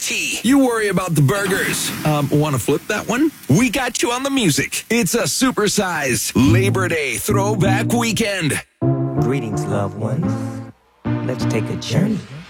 tea. You worry about the burgers. Want to flip that one? We got you on the music. It's a supersized Labor Day throwback weekend. Greetings, loved ones. Let's take a journey